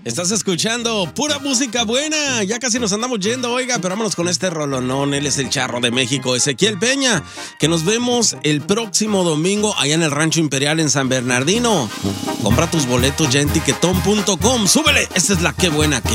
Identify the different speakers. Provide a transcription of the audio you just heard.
Speaker 1: Estás escuchando pura música buena. Ya casi nos andamos yendo, oiga, pero vámonos con este rolonón. Él es el Charro de México, Ezequiel Peña. Que nos vemos el próximo domingo allá en el Rancho Imperial en San Bernardino. Compra tus boletos ya en tiquetón.com. ¡Súbele! Esta es la que buena.